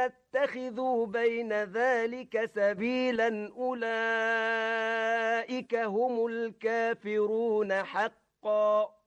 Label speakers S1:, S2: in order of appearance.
S1: اتخذوا بين ذلك سبيلا أولئك هم الكافرون حقا